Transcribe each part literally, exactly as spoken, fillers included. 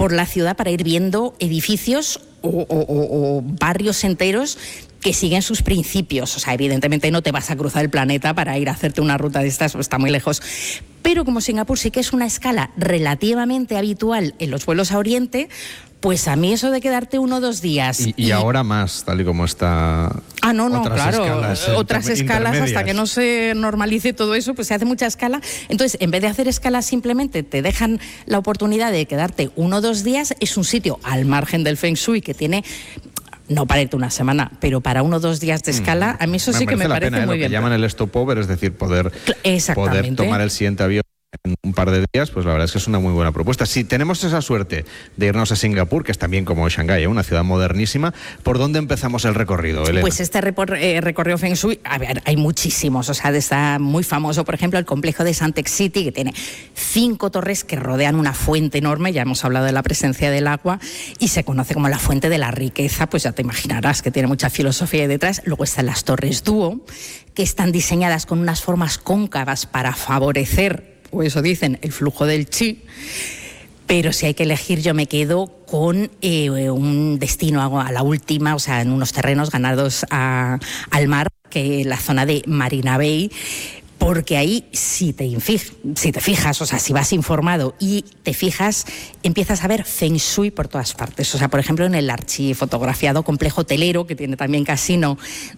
por la ciudad para ir viendo edificios o, o, o, o barrios enteros que siguen sus principios. O sea, evidentemente no te vas a cruzar el planeta para ir a hacerte una ruta de estas, está muy lejos. Pero como Singapur sí que es una escala relativamente habitual en los vuelos a Oriente, pues a mí eso de quedarte uno o dos días... Y, y, y ahora más, tal y como está... Ah, no, no, otras claro. Escalas, otras escalas, hasta que no se normalice todo eso, pues se hace mucha escala. Entonces, en vez de hacer escalas, simplemente te dejan la oportunidad de quedarte uno o dos días. Es un sitio al margen del Feng Shui que tiene... No para irte una semana, pero para uno o dos días de escala, a mí eso me sí que me la parece pena, ¿eh? muy Lo bien. que llaman el stopover, es decir, poder, poder tomar el siguiente avión en un par de días, pues la verdad es que es una muy buena propuesta. Si tenemos esa suerte de irnos a Singapur, que es también como Shanghái, ¿eh? Una ciudad modernísima, ¿por dónde empezamos el recorrido, Elena? Pues este repor, eh, recorrido Feng Shui, a ver, hay muchísimos, o sea, está muy famoso, por ejemplo, el complejo de Suntec City, que tiene cinco torres que rodean una fuente enorme, ya hemos hablado de la presencia del agua, y se conoce como la fuente de la riqueza, pues ya te imaginarás que tiene mucha filosofía ahí detrás. Luego están las torres Duo, que están diseñadas con unas formas cóncavas para favorecer, o eso dicen, el flujo del chi. Pero si hay que elegir, yo me quedo con eh, un destino a la última, o sea, en unos terrenos ganados a, al mar, que es la zona de Marina Bay, porque ahí si te, infij, si te fijas, o sea, si vas informado y te fijas, empiezas a ver Feng Shui por todas partes. O sea, por ejemplo, en el archifotografiado complejo hotelero, que tiene también casino,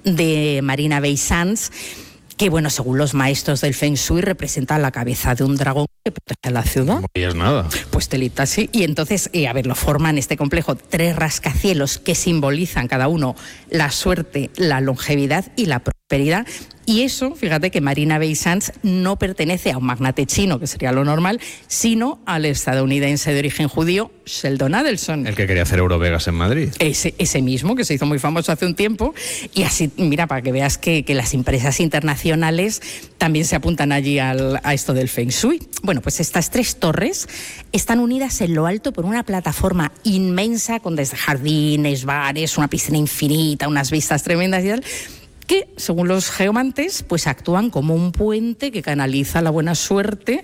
de Marina Bay Sands, que, bueno, según los maestros del Feng Shui, representa la cabeza de un dragón que protege la ciudad. No es nada. Pues telita, sí. Y entonces, eh, a ver, lo forman este complejo tres rascacielos que simbolizan cada uno la suerte, la longevidad y la prosperidad. Y eso, fíjate que Marina Bay Sands no pertenece a un magnate chino, que sería lo normal, sino al estadounidense de origen judío, Sheldon Adelson. El que quería hacer Eurovegas en Madrid. Ese, ese mismo, que se hizo muy famoso hace un tiempo. Y así, mira, para que veas que, que las empresas internacionales también se apuntan allí al, a esto del Feng Shui. Bueno, pues estas tres torres están unidas en lo alto por una plataforma inmensa con desde jardines, bares, una piscina infinita, unas vistas tremendas y tal, que, según los geomantes, pues actúan como un puente que canaliza la buena suerte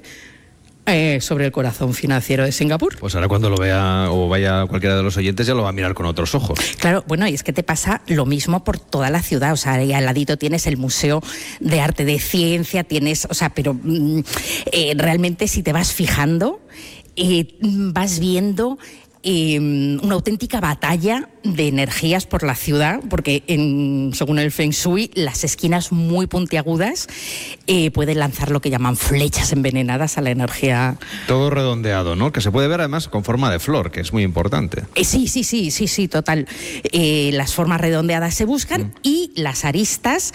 eh, sobre el corazón financiero de Singapur. Pues ahora cuando lo vea o vaya cualquiera de los oyentes ya lo va a mirar con otros ojos. Claro, bueno, y es que te pasa lo mismo por toda la ciudad, o sea, ahí al ladito tienes el Museo de Arte de Ciencia, tienes, o sea, pero mm, eh, realmente si te vas fijando, eh, vas viendo... Eh, una auténtica batalla de energías por la ciudad, porque en, según el Feng Shui, las esquinas muy puntiagudas eh, pueden lanzar lo que llaman flechas envenenadas a la energía. Todo redondeado, ¿no? Que se puede ver además con forma de flor, que es muy importante. Eh, sí, sí, sí, sí, sí, total. Eh, las formas redondeadas se buscan mm. y las aristas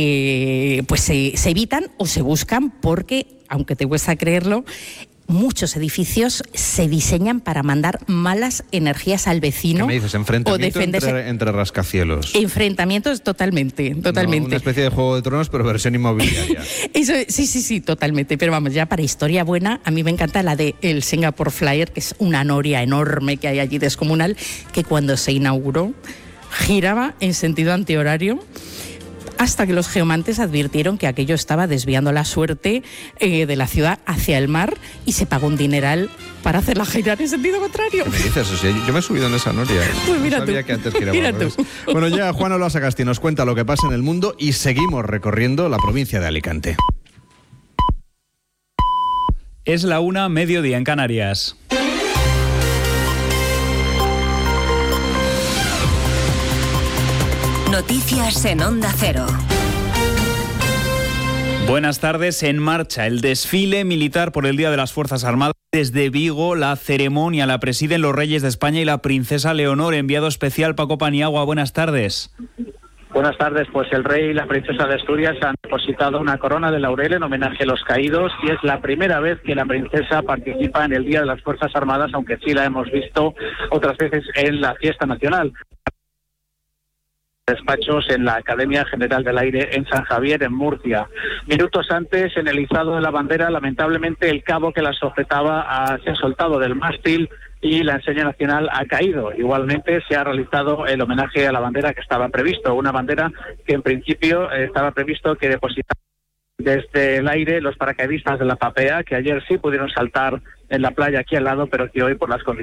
eh, pues se, se evitan o se buscan porque, aunque te cuesta creerlo, muchos edificios se diseñan para mandar malas energías al vecino. ¿Qué me dices? ¿Enfrentamiento entre, entre rascacielos? Enfrentamientos totalmente, totalmente. No, una especie de Juego de Tronos, pero versión inmobiliaria. Eso, sí, sí, sí, totalmente. Pero vamos, ya para historia buena, a mí me encanta la de el Singapore Flyer, que es una noria enorme que hay allí descomunal, que cuando se inauguró giraba en sentido antihorario, hasta que los geomantes advirtieron que aquello estaba desviando la suerte eh, de la ciudad hacia el mar y se pagó un dineral para hacerla girar en sentido contrario. ¿Qué me dices? O sea, yo me he subido en esa noria. Pues mira no sabía tú. que antes giraba Mira al revés. tú. Bueno, ya Juan Olaza-Casti nos cuenta lo que pasa en el mundo y seguimos recorriendo la provincia de Alicante. Es la una, mediodía en Canarias. Noticias en Onda Cero. Buenas tardes. En marcha el desfile militar por el Día de las Fuerzas Armadas. Desde Vigo, la ceremonia la presiden los reyes de España y la princesa Leonor. Enviado especial Paco Paniagua. Buenas tardes. Buenas tardes. Pues el rey y la princesa de Asturias han depositado una corona de laurel en homenaje a los caídos y es la primera vez que la princesa participa en el Día de las Fuerzas Armadas, aunque sí la hemos visto otras veces en la fiesta nacional. Despachos en la Academia General del Aire en San Javier, en Murcia. Minutos antes, en el izado de la bandera, lamentablemente el cabo que la sujetaba ha, se ha soltado del mástil y la enseña nacional ha caído. Igualmente se ha realizado el homenaje a la bandera que estaba previsto, una bandera que en principio eh, estaba previsto que depositara desde el aire los paracaidistas de la P A P E A, que ayer sí pudieron saltar en la playa aquí al lado, pero que hoy por las condiciones